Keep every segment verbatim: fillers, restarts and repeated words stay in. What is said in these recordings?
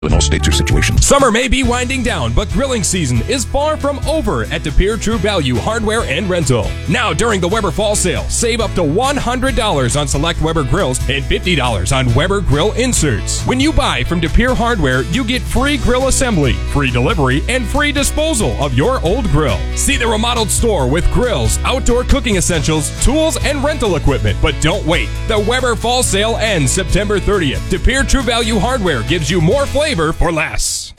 in all states or situations. Summer may be winding down, but grilling season is far from over at De Pere True Value Hardware and Rental. Now, during the Weber Fall Sale, save up to one hundred dollars on select Weber grills and fifty dollars on Weber grill inserts. When you buy from De Pere Hardware, you get free grill assembly, free delivery, and free disposal of your old grill. See the remodeled store with grills, outdoor cooking essentials, tools, and rental equipment. But don't wait. The Weber Fall Sale ends September thirtieth. De Pere True Value Hardware gives you more flavor for less.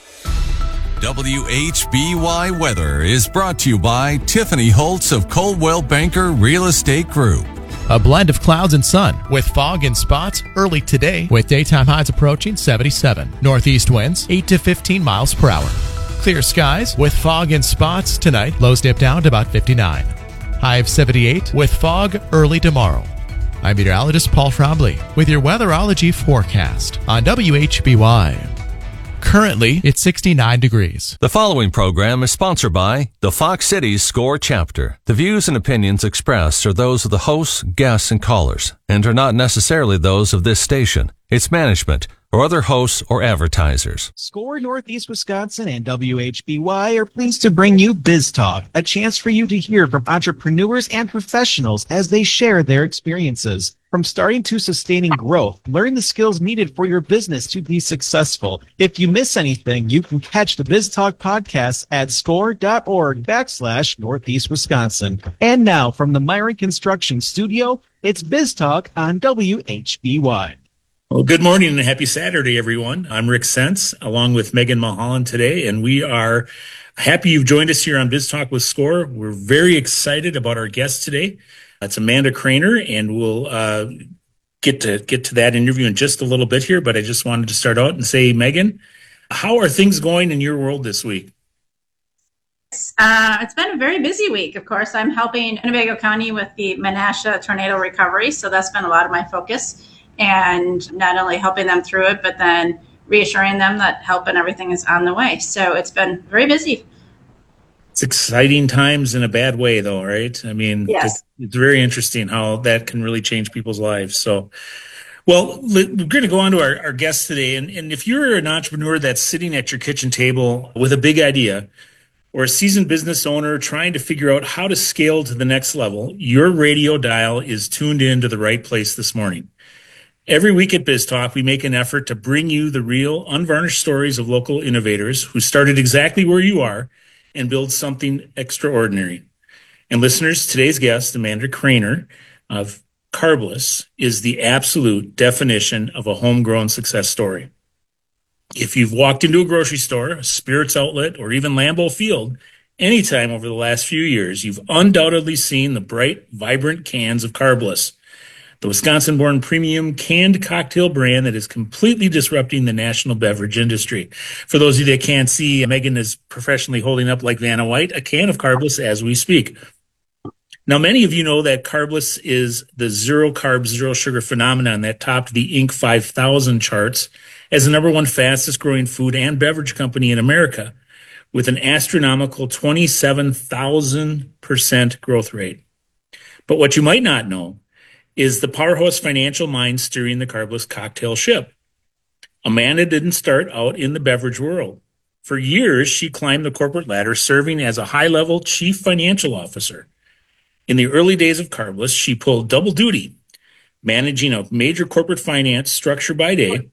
W H B Y Weather is brought to you by Tiffany Holtz of Coldwell Banker Real Estate Group. A blend of clouds and sun with fog in spots early today with daytime highs approaching seventy-seven. Northeast winds eight to fifteen miles per hour. Clear skies with fog in spots tonight. Lows dip down to about fifty-nine. High of seventy-eight with fog early tomorrow. I'm meteorologist Paul Trombley with your weatherology forecast on W H B Y. Currently, it's sixty-nine degrees. The following program is sponsored by the Fox Cities Score Chapter. The views and opinions expressed are those of the hosts, guests, and callers, and are not necessarily those of this station, its management, or other hosts or advertisers. Score Northeast Wisconsin and W H B Y are pleased to bring you Biz Talk, a chance for you to hear from entrepreneurs and professionals as they share their experiences. From starting to sustaining growth, learn the skills needed for your business to be successful. If you miss anything, you can catch the Biz Talk podcast at score.org backslash Northeast Wisconsin. And now from the Myron Construction Studio, it's Biz Talk on W H B Y. Well, good morning and happy Saturday, everyone. I'm Rick Sense, along with Megan Mulholland today, and we are happy you've joined us here on Biz Talk with Score. We're very excited about our guest today. It's Amanda Krainer, and we'll uh, get to get to that interview in just a little bit here, but I just wanted to start out and say, Megan, how are things going in your world this week? Uh, it's been a very busy week. Of course, I'm helping Winnebago County with the Menasha tornado recovery, so that's been a lot of my focus. And not only helping them through it, but then reassuring them that help and everything is on the way. So it's been very busy. It's exciting times in a bad way, though, right? I mean, yes. it's, it's very interesting how that can really change people's lives. So, well, we're going to go on to our, our guest today. And, and if you're an entrepreneur that's sitting at your kitchen table with a big idea, or a seasoned business owner trying to figure out how to scale to the next level, your radio dial is tuned in to the right place this morning. Every week at Biz Talk, we make an effort to bring you the real, unvarnished stories of local innovators who started exactly where you are and build something extraordinary. And listeners, today's guest, Amanda Krainer of Carbliss, is the absolute definition of a homegrown success story. If you've walked into a grocery store, a spirits outlet, or even Lambeau Field anytime over the last few years, you've undoubtedly seen the bright, vibrant cans of Carbliss, the Wisconsin-born premium canned cocktail brand that is completely disrupting the national beverage industry. For those of you that can't see, Megan is professionally holding up like Vanna White a can of Carbliss as we speak. Now, many of you know that Carbliss is the zero-carb, zero-sugar phenomenon that topped the Inc five thousand charts as the number one fastest-growing food and beverage company in America, with an astronomical twenty-seven thousand percent growth rate. But what you might not know is the powerhouse financial mind steering the Carbliss cocktail ship. Amanda didn't start out in the beverage world. For years, she climbed the corporate ladder, serving as a high-level chief financial officer. In the early days of Carbliss, she pulled double duty, managing a major corporate finance structure by day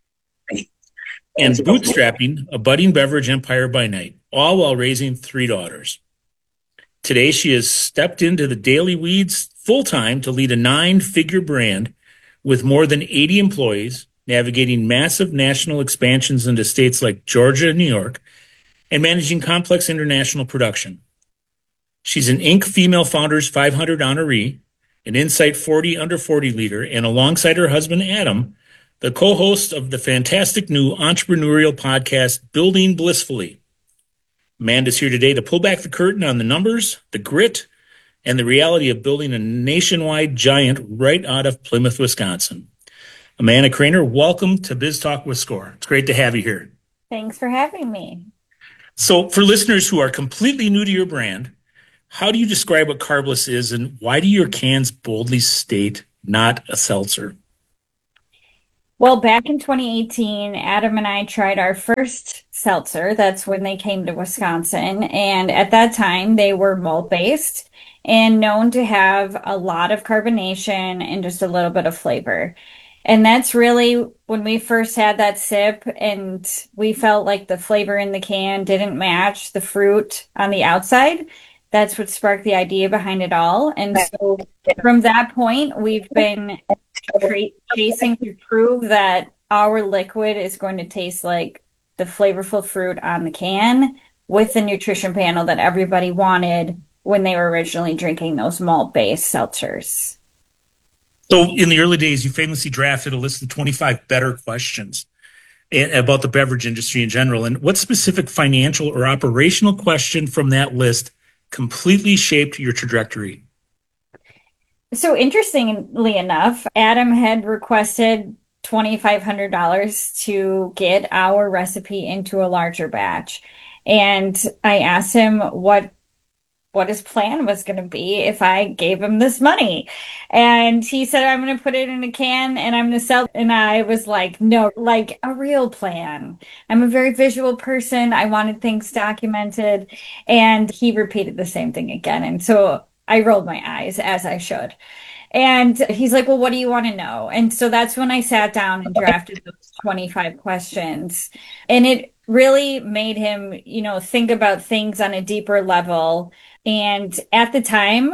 and bootstrapping a budding beverage empire by night, all while raising three daughters. Today, she has stepped into the daily weeds full-time to lead a nine-figure brand with more than eighty employees, navigating massive national expansions into states like Georgia and New York, and managing complex international production. She's an Inc Female Founders five hundred honoree, an Insight forty under forty leader, and alongside her husband, Adam, the co-host of the fantastic new entrepreneurial podcast, Building Blissfully. Amanda's here today to pull back the curtain on the numbers, the grit, and the reality of building a nationwide giant right out of Plymouth, Wisconsin. Amanda Krainer, welcome to Biz Talk with Score. It's great to have you here. Thanks for having me. So for listeners who are completely new to your brand, how do you describe what Carbliss is, and why do your cans boldly state not a seltzer? Well, back in twenty eighteen, Adam and I tried our first seltzer. That's when they came to Wisconsin. And at that time, they were malt based and known to have a lot of carbonation and just a little bit of flavor. And that's really when we first had that sip, and we felt like the flavor in the can didn't match the fruit on the outside. That's what sparked the idea behind it all. And so from that point, we've been tra- chasing to prove that our liquid is going to taste like the flavorful fruit on the can with the nutrition panel that everybody wanted when they were originally drinking those malt-based seltzers. So in the early days, you famously drafted a list of twenty-five better questions about the beverage industry in general. And what specific financial or operational question from that list completely shaped your trajectory? So interestingly enough, Adam had requested two thousand five hundred dollars to get our recipe into a larger batch. And I asked him what what his plan was going to be if I gave him this money. And he said, I'm going to put it in a can and I'm going to sell it. And I was like, no, like a real plan. I'm a very visual person. I wanted things documented. And he repeated the same thing again. And so I rolled my eyes, as I should. And he's like, well, what do you want to know? And so that's when I sat down and drafted those twenty-five questions. And it really made him, you know, think about things on a deeper level. And at the time,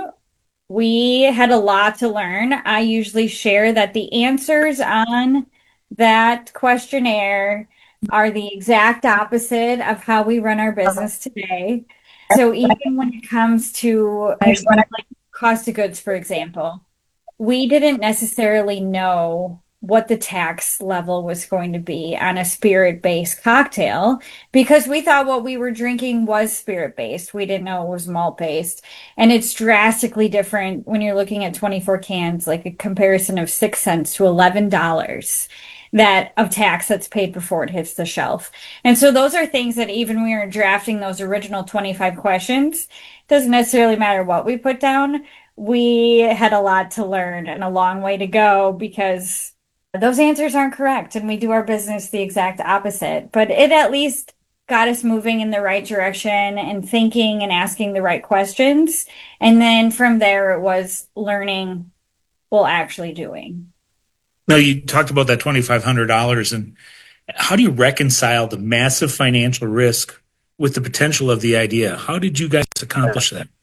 we had a lot to learn. I usually share that the answers on that questionnaire are the exact opposite of how we run our business today. So even when it comes to like, cost of goods, for example, we didn't necessarily know what the tax level was going to be on a spirit-based cocktail because we thought what we were drinking was spirit-based. We didn't know it was malt-based. And it's drastically different when you're looking at twenty-four cans, like a comparison of six cents to eleven dollars that of tax that's paid before it hits the shelf. And so those are things that even when we were drafting those original twenty-five questions, it doesn't necessarily matter what we put down. We had a lot to learn and a long way to go because those answers aren't correct, and we do our business the exact opposite. But it at least got us moving in the right direction and thinking and asking the right questions. And then from there, it was learning, well, actually doing. Now, you talked about that two thousand five hundred dollars, and how do you reconcile the massive financial risk with the potential of the idea? How did you guys accomplish that?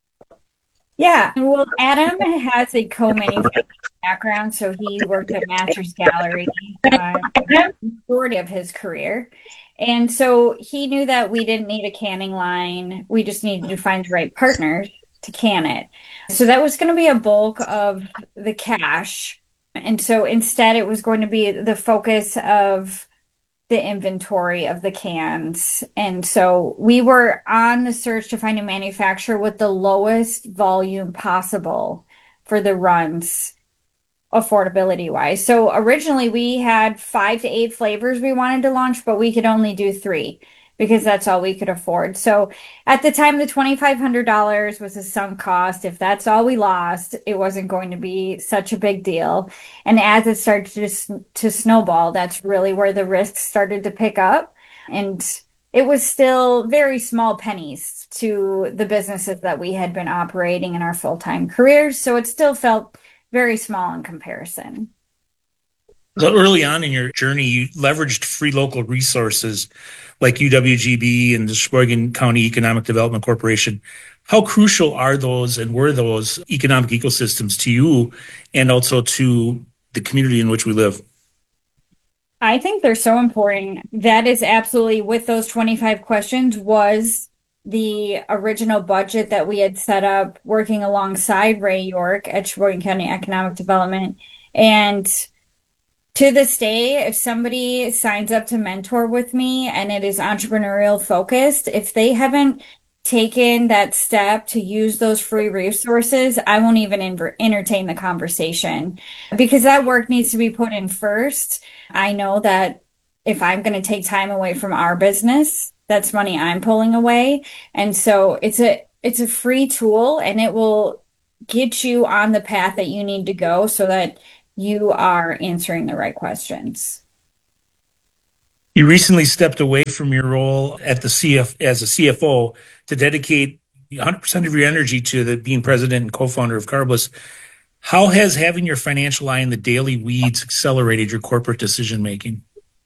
Yeah, well, Adam has a co-manufacturing background, so he worked at Masters Gallery uh, the majority of his career. And so he knew that we didn't need a canning line. We just needed to find the right partners to can it. So that was going to be a bulk of the cash. And so instead, it was going to be the focus of the inventory of the cans. And so we were on the search to find a manufacturer with the lowest volume possible for the runs, affordability wise. So originally we had five to eight flavors we wanted to launch, but we could only do three because that's all we could afford. So at the time, the two thousand five hundred dollars was a sunk cost. If that's all we lost, it wasn't going to be such a big deal. And as it started to, to snowball, that's really where the risks started to pick up. And it was still very small pennies to the businesses that we had been operating in our full-time careers. So it still felt very small in comparison. So early on in your journey, you leveraged free local resources like U W G B and the Sheboygan County Economic Development Corporation. How crucial are those and were those economic ecosystems to you and also to the community in which we live? I think they're so important. That is absolutely, with those twenty-five questions, was the original budget that we had set up working alongside Ray York at Sheboygan County Economic Development. And to this day, if somebody signs up to mentor with me and it is entrepreneurial focused, if they haven't taken that step to use those free resources, I won't even inver- entertain the conversation because that work needs to be put in first. I know that if I'm going to take time away from our business, that's money I'm pulling away. And so it's a, it's a free tool and it will get you on the path that you need to go so that you are answering the right questions. You recently stepped away from your role at the C F as a C F O to dedicate one hundred percent of your energy to the being president and co-founder of Carbliss. How has having your financial eye in the daily weeds accelerated your corporate decision making?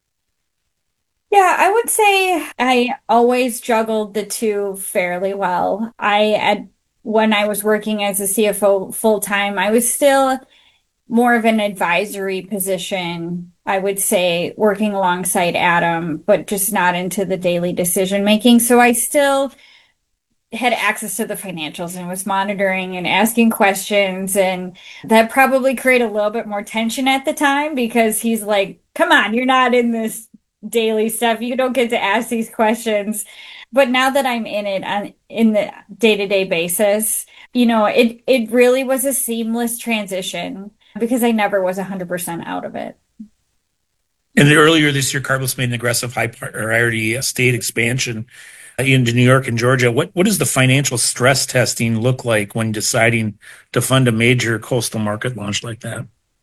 Yeah, I would say I always juggled the two fairly well. I, at, when I was working as a C F O full time, I was still more of an advisory position, I would say, working alongside Adam, but just not into the daily decision making. So I still had access to the financials and was monitoring and asking questions. And that probably created a little bit more tension at the time because he's like, come on, you're not in this daily stuff. You don't get to ask these questions. But now that I'm in it on in the day-to-day basis, you know, it, it really was a seamless transition because I never was one hundred percent out of it. And earlier this year, Carbliss made an aggressive high priority state expansion into New York and Georgia. What what does the financial stress testing look like when deciding to fund a major coastal market launch like that?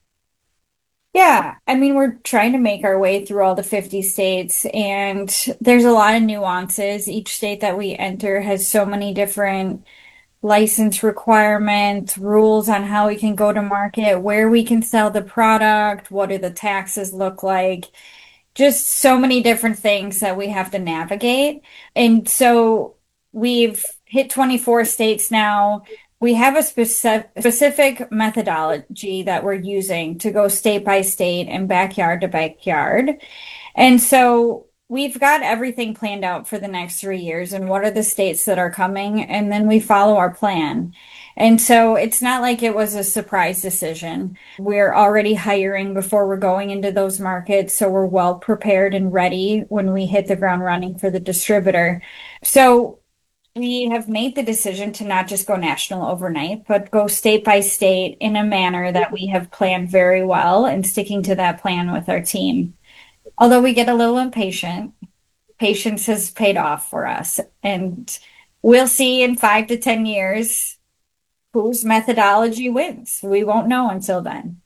Yeah, I mean, we're trying to make our way through all the fifty states, and there's a lot of nuances. Each state that we enter has so many different license requirements, rules on how we can go to market, where we can sell the product, what do the taxes look like, just so many different things that we have to navigate. And so we've hit twenty-four states now. We have a specific specific methodology that we're using to go state by state and backyard to backyard. And so we've got everything planned out for the next three years and what are the states that are coming, and then we follow our plan. And so it's not like it was a surprise decision. We're already hiring before we're going into those markets, so we're well prepared and ready when we hit the ground running for the distributor. So we have made the decision to not just go national overnight, but go state by state in a manner that we have planned very well and sticking to that plan with our team. Although we get a little impatient, patience has paid off for us. And we'll see in five to ten years whose methodology wins. We won't know until then.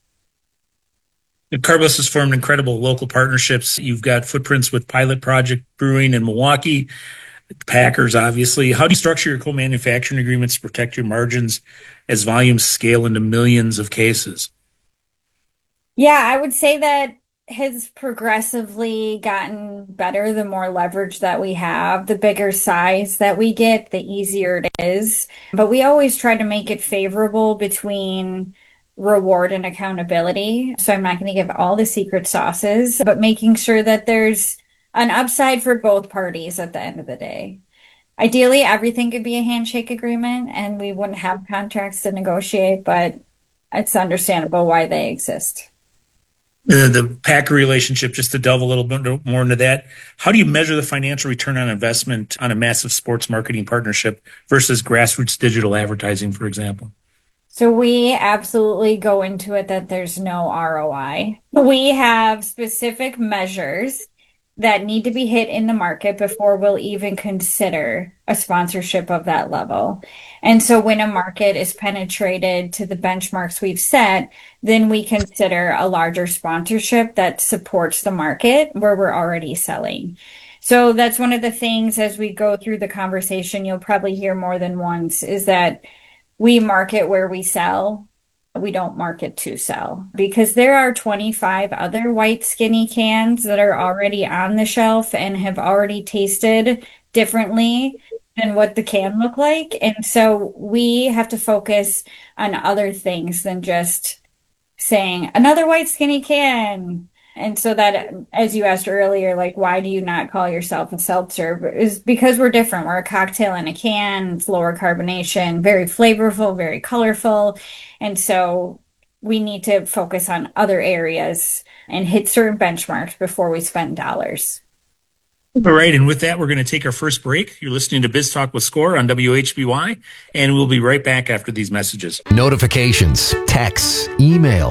Carbliss has formed incredible local partnerships. You've got footprints with Pilot Project Brewing in Milwaukee, Packers, obviously. How do you structure your co-manufacturing agreements to protect your margins as volumes scale into millions of cases? Yeah, I would say that has progressively gotten better the more leverage that we have. The bigger size that we get, the easier it is. But we always try to make it favorable between reward and accountability. So I'm not going to give all the secret sauces, but making sure that there's an upside for both parties at the end of the day. Ideally, everything could be a handshake agreement and we wouldn't have contracts to negotiate, but it's understandable why they exist. The, the Packer relationship, just to delve a little bit more into that, how do you measure the financial return on investment on a massive sports marketing partnership versus grassroots digital advertising, for example? So we absolutely go into it that there's no R O I. We have specific measures that need to be hit in the market before we'll even consider a sponsorship of that level. And so when a market is penetrated to the benchmarks we've set, then we consider a larger sponsorship that supports the market where we're already selling. So that's one of the things as we go through the conversation, you'll probably hear more than once, is that we market where we sell. We don't market to sell, because there are twenty-five other white skinny cans that are already on the shelf and have already tasted differently than what the can look like. And so we have to focus on other things than just saying another white skinny can. And so that, as you asked earlier, like, why do you not call yourself a seltzer? Is because we're different. We're a cocktail in a can. It's lower carbonation, very flavorful, very colorful. And so we need to focus on other areas and hit certain benchmarks before we spend dollars. All right. And with that, we're going to take our first break. You're listening to Biz Talk with Score on W H B Y, and we'll be right back after these messages. Notifications, texts, emails.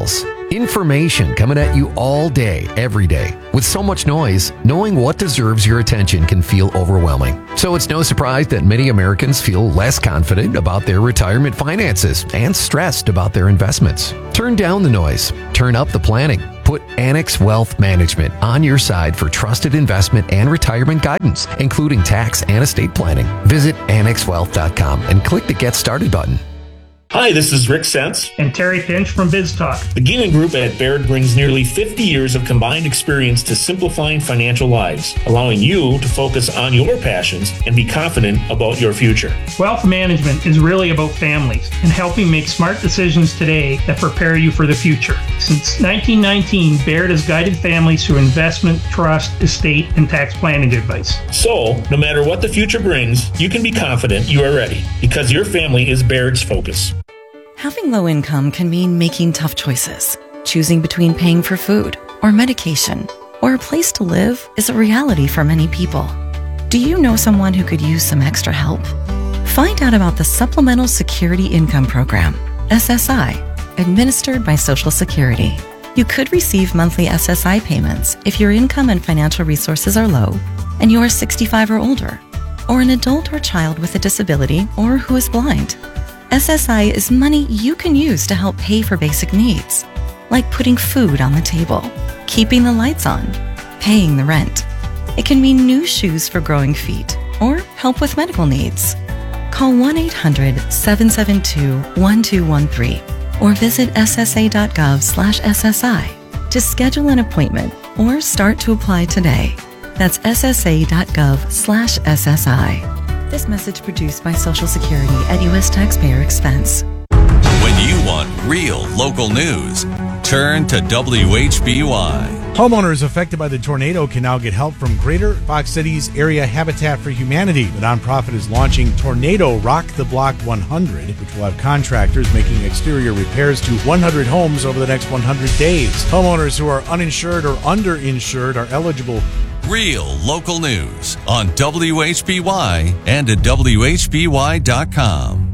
Information coming at you all day, every day. With so much noise, knowing what deserves your attention can feel overwhelming. So it's no surprise that many Americans feel less confident about their retirement finances and stressed about their investments. Turn down the noise. Turn up the planning. Put Annex Wealth Management on your side for trusted investment and retirement guidance, including tax and estate planning. Visit annex wealth dot com and click the Get Started button. Hi, this is Rick Sentz and Terry Pinch from BizTalk. The Gehman Group at Baird brings nearly fifty years of combined experience to simplifying financial lives, allowing you to focus on your passions and be confident about your future. Wealth management is really about families and helping make smart decisions today that prepare you for the future. Since nineteen nineteen, Baird has guided families through investment, trust, estate, and tax planning advice. So, no matter what the future brings, you can be confident you are ready because your family is Baird's focus. Having low income can mean making tough choices. Choosing between paying for food or medication or a place to live is a reality for many people. Do you know someone who could use some extra help? Find out about the Supplemental Security Income Program, S S I, administered by Social Security. You could receive monthly S S I payments if your income and financial resources are low and you are sixty-five or older, or an adult or child with a disability or who is blind. S S I is money you can use to help pay for basic needs, like putting food on the table, keeping the lights on, paying the rent. It can mean new shoes for growing feet or help with medical needs. Call one eight hundred seven seven two one two one three or visit S S A dot gov slash S S I to schedule an appointment or start to apply today. That's S S A dot gov slash S S I. This message produced by Social Security at U S taxpayer expense. When you want real local news, turn to W H B Y. Homeowners affected by the tornado can now get help from Greater Fox Cities Area Habitat for Humanity. The nonprofit is launching Tornado Rock the Block one hundred, which will have contractors making exterior repairs to one hundred homes over the next one hundred days. Homeowners who are uninsured or underinsured are eligible. Real local news on W H B Y and at W H B Y dot com.